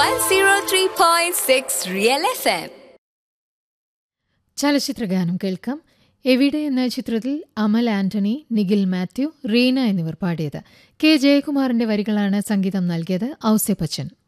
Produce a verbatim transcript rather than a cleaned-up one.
one oh three point six Real F M. ചലച്ചിത്രഗാനം കേൾക്കാം. എവിടെ എന്ന ചിത്രത്തിൽ അമൽ ആന്റണി, നിഖിൽ മാത്യു, റീന എന്നിവർ പാടിയത്. കെ ജയകുമാറിന്റെ വരികളാണ് സംഗീതം നൽകിയത് ഔസേപ്പച്ചൻ.